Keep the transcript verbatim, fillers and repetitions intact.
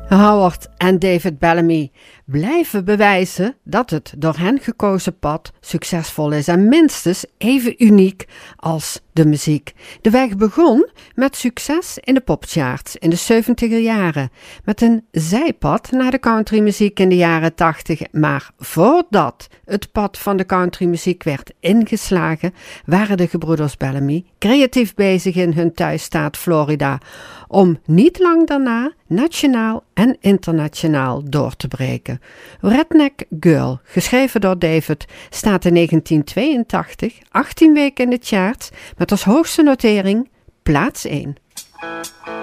Howard en David Bellamy blijven bewijzen dat het door hen gekozen pad succesvol is en minstens even uniek als de muziek. De weg begon met succes in de popcharts in de zeventiger jaren, met een zijpad naar de countrymuziek in de jaren tachtig. Maar voordat het pad van de countrymuziek werd ingeslagen, waren de gebroeders Bellamy creatief bezig in hun thuisstaat Florida, om niet lang daarna nationaal en internationaal door te breken. Redneck Girl, geschreven door David, staat in negentien tweeëntachtig achttien weken in de charts met als hoogste notering plaats één.